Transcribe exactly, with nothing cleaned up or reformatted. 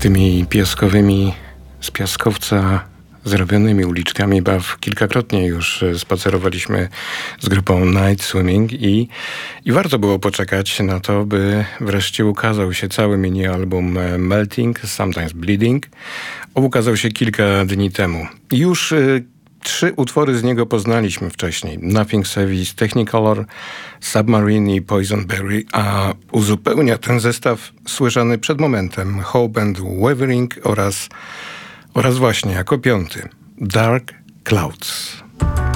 Tymi piaskowymi, z piaskowca zrobionymi uliczkami Baw kilkakrotnie już spacerowaliśmy z grupą Night Swimming i, i warto było poczekać na to, by wreszcie ukazał się cały mini-album Melting, Sometimes Bleeding. Ukazał się kilka dni temu. Już y, trzy utwory z niego poznaliśmy wcześniej. Nothing Savvy, Technicolor, Submarine i Poison Berry, a uzupełnia ten zestaw słyszany przed momentem Hope and Wavering oraz, oraz właśnie jako piąty Dark Clouds.